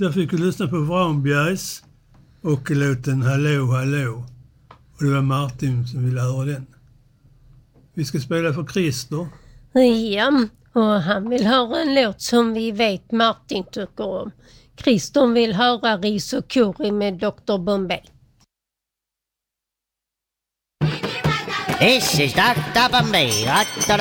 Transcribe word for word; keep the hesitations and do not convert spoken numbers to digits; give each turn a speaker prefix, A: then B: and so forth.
A: Där fick vi lyssna på Vranbjärs och låten Hallå, hallå. Och det var Martin som ville höra den. Vi ska spela för Christer.
B: Ja, och han vill höra en låt som vi vet Martin tycker om. Christer vill höra Ris och Curry med doktor Bombay.
C: This is doctor Bombay.